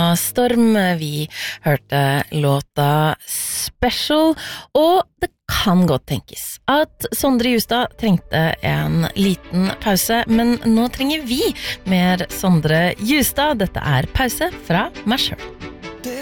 Storm. Vi hørte låta Special, og det kan godt tenkes at Sondre Justad trengte en liten pause, men nå trenger vi mer Sondre Justad. Dette er Pause fra meg selv.